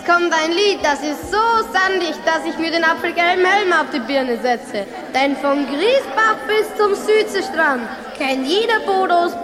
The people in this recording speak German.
kommt ein Lied, das ist so sandig, dass ich mir den apfelgelben Helm auf die Birne setze. Denn vom Griesbach bis zum Südseestrand kennt jeder Bodos